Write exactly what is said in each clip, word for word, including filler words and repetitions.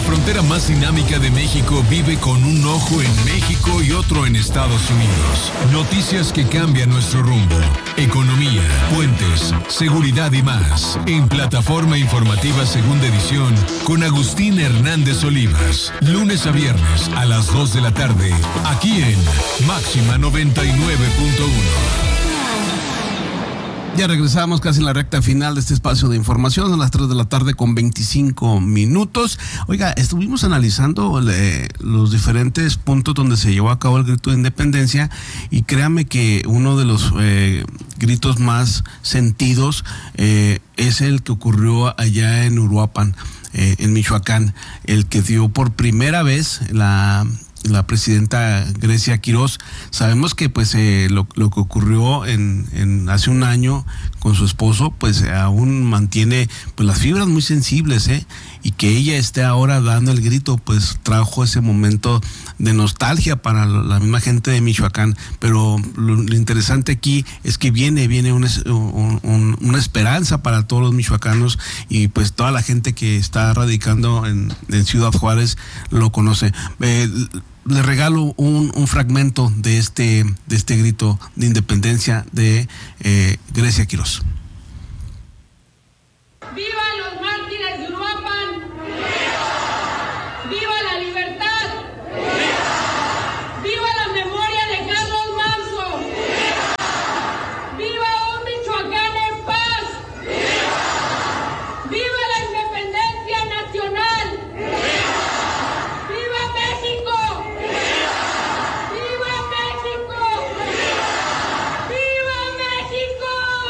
frontera más dinámica de México vive con un ojo en México y otro en Estados Unidos. Noticias que cambian nuestro rumbo. Economía, puentes, seguridad y más. En Plataforma Informativa Segunda Edición con Agustín Hernández Olivas. Lunes a viernes a las dos de la tarde. Aquí en Máxima noventa y nueve punto uno. Ya regresamos casi en la recta final de este espacio de información, a las tres de la tarde con veinticinco minutos. Oiga, estuvimos analizando eh, los diferentes puntos donde se llevó a cabo el grito de independencia y créame que uno de los eh, gritos más sentidos eh, es el que ocurrió allá en Uruapan, eh, en Michoacán, el que dio por primera vez la... la presidenta Grecia Quirós. Sabemos que pues eh, lo, lo que ocurrió en, en hace un año con su esposo pues aún mantiene pues las fibras muy sensibles, eh, y que ella esté ahora dando el grito pues trajo ese momento de nostalgia para la misma gente de Michoacán. Pero lo, lo interesante aquí es que viene viene una, un, un, una esperanza para todos los michoacanos y pues toda la gente que está radicando en, en Ciudad Juárez lo conoce. eh, Le regalo un, un fragmento de este, de este grito de independencia de eh, Grecia Quirós. ¡Viva los mártires de Uruapan! ¡Viva! ¡Viva la libertad! ¡Viva! ¡Viva la memoria de Carlos Manso! ¡Viva! ¡Viva un Michoacán en paz! ¡Viva! ¡Viva la independencia nacional! ¡Viva! ¡Viva México! ¡Viva México! ¡Viva México!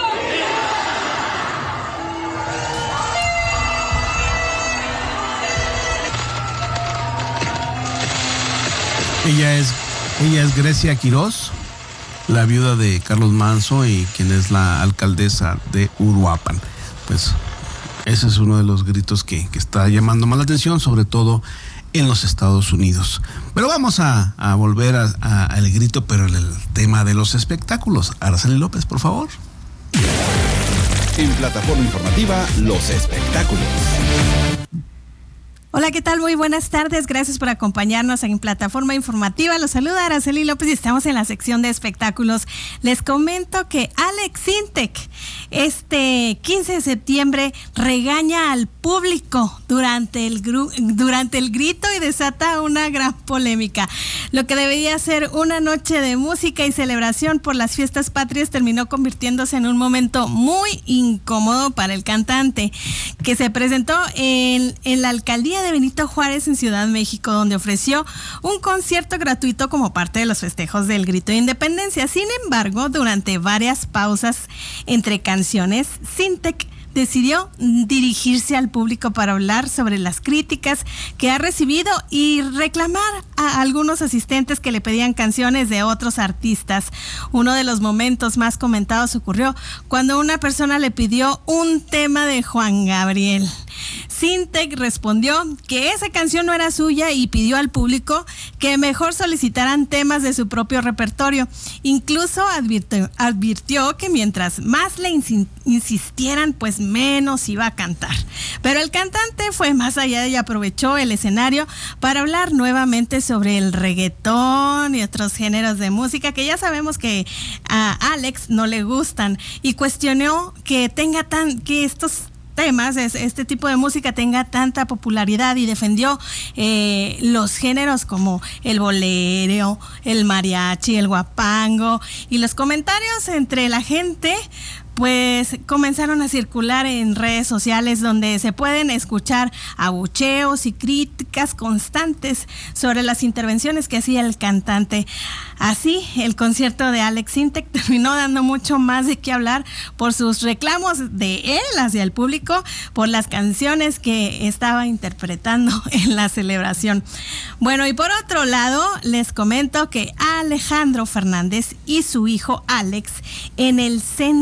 Ella es, ella es Grecia Quirós, la viuda de Carlos Manso y quien es la alcaldesa de Uruapan. Pues ese es uno de los gritos que, que está llamando más la atención, sobre todo en los Estados Unidos. Pero vamos a, a volver a, a, al grito, pero en el tema de los espectáculos. Araceli López, por favor. En Plataforma Informativa, los espectáculos. Hola, ¿qué tal? Muy buenas tardes. Gracias por acompañarnos en Plataforma Informativa. Los saluda Araceli López y estamos en la sección de espectáculos. Les comento que Alex Sintek este quince de septiembre regaña al público durante el, gru- durante el grito y desata una gran polémica. Lo que debería ser una noche de música y celebración por las fiestas patrias terminó convirtiéndose en un momento muy incómodo para el cantante, que se presentó en, en la alcaldía de Benito Juárez en Ciudad de México, donde ofreció un concierto gratuito como parte de los festejos del grito de independencia. Sin embargo, durante varias pausas entre canciones, Sintek decidió dirigirse al público para hablar sobre las críticas que ha recibido y reclamar a algunos asistentes que le pedían canciones de otros artistas. Uno de los momentos más comentados ocurrió cuando una persona le pidió un tema de Juan Gabriel. Sintek respondió que esa canción no era suya y pidió al público que mejor solicitaran temas de su propio repertorio. Incluso advirtió, advirtió que mientras más le insistieran, pues menos iba a cantar. Pero el cantante fue más allá y aprovechó el escenario para hablar nuevamente sobre el reggaetón y otros géneros de música que ya sabemos que a Alex no le gustan, y cuestionó que tenga tan que estos temas, este tipo de música tenga tanta popularidad, y defendió eh, los géneros como el bolero, el mariachi, el guapango, y los comentarios entre la gente pues comenzaron a circular en redes sociales, donde se pueden escuchar abucheos y críticas constantes sobre las intervenciones que hacía el cantante. Así, el concierto de Alex Sintek terminó dando mucho más de qué hablar por sus reclamos de él hacia el público por las canciones que estaba interpretando en la celebración. Bueno, y por otro lado, les comento que Alejandro Fernández y su hijo Alex, en el centro de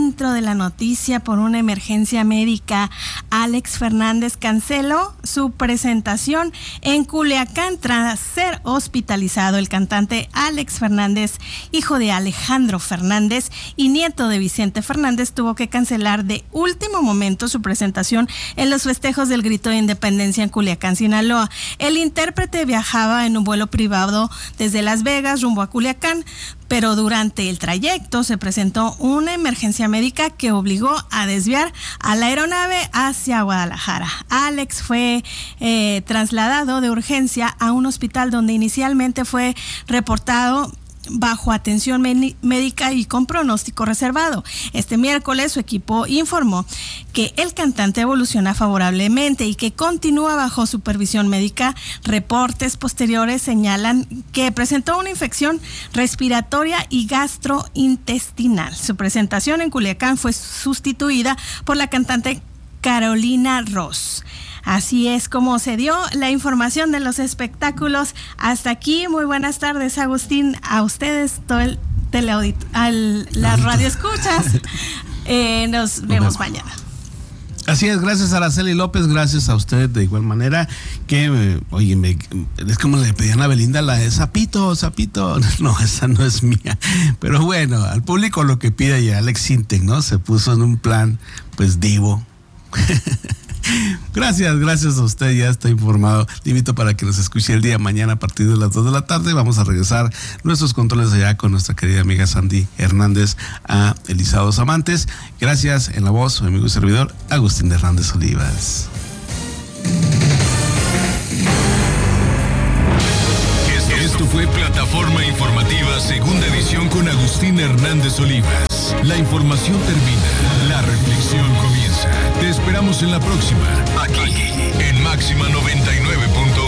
la noticia por una emergencia médica. Alex Fernández canceló su presentación en Culiacán tras ser hospitalizado. El cantante Alex Fernández, hijo de Alejandro Fernández y nieto de Vicente Fernández, tuvo que cancelar de último momento su presentación en los festejos del Grito de Independencia en Culiacán, Sinaloa. El intérprete viajaba en un vuelo privado desde Las Vegas rumbo a Culiacán, pero durante el trayecto se presentó una emergencia médica que obligó a desviar a la aeronave hacia Guadalajara. Alex fue eh, trasladado de urgencia a un hospital donde inicialmente fue reportado bajo atención médica y con pronóstico reservado. Este miércoles su equipo informó que el cantante evoluciona favorablemente y que continúa bajo supervisión médica. Reportes posteriores señalan que presentó una infección respiratoria y gastrointestinal. Su presentación en Culiacán fue sustituida por la cantante Carolina Ross. Así es como se dio la información de los espectáculos. Hasta aquí, muy buenas tardes, Agustín, a ustedes, todo el teleaudit, al la radio escuchas. Eh, nos vemos mañana. Así es, gracias a Araceli López, gracias a usted de igual manera, que, eh, oye, me, es como le pedían a Belinda la de Zapito, Zapito, no, esa no es mía, pero bueno, al público lo que pide ya Alex Sintek, ¿no? Se puso en un plan, pues, divo. Gracias, gracias a usted, ya está informado. Te invito para que nos escuche el día de mañana a partir de las dos de la tarde. Vamos a regresar nuestros controles allá con nuestra querida amiga Sandy Hernández a Elisado Amantes. Gracias, en la voz, su amigo y servidor, Agustín Hernández Olivas. Esto fue Plataforma Informativa, segunda edición con Agustín Hernández Olivas. La información termina, la reflexión comienza. Te esperamos en la próxima, aquí en Máxima noventa y nueve punto uno.